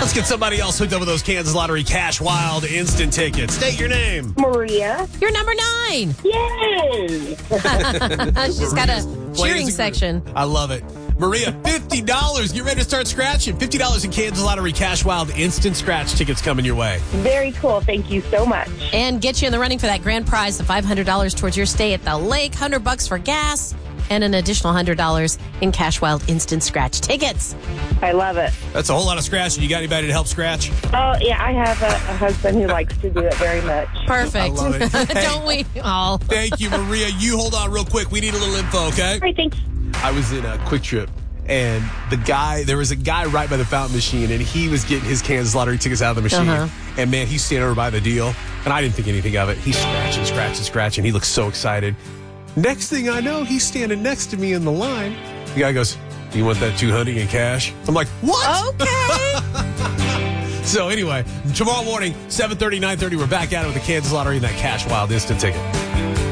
Let's get somebody else hooked up with those Kansas Lottery Cash Wild instant tickets. State your name. Maria. You're number 9. Yay! She's got a cheering section. I love it. Maria, $50. Get ready to start scratching. $50 in Kansas Lottery Cash Wild instant scratch tickets coming your way. Very cool. Thank you so much. And get you in the running for that grand prize of $500 towards your stay at the lake, $100 for gas, and an additional $100 in Cash Wild instant scratch tickets. I love it. That's a whole lot of scratching. You got anybody to help scratch? Oh, yeah, I have a husband who likes to do it very much. Perfect. I love it. Hey. Don't we all? Thank you, Maria. You hold on real quick. We need a little info, okay? All right, thanks. I was in a Quick Trip, and there was a guy right by the fountain machine, and he was getting his Kansas Lottery tickets out of the machine. And man, he's standing over by the deal, and I didn't think anything of it. He's scratching. He looks so excited. Next thing I know, he's standing next to me in the line. The guy goes, "Do you want that $200 in cash?" I'm like, "What?" Okay. So anyway, tomorrow morning, 7:30, 9:30, we're back at it with the Kansas Lottery and that Cash Wild instant ticket.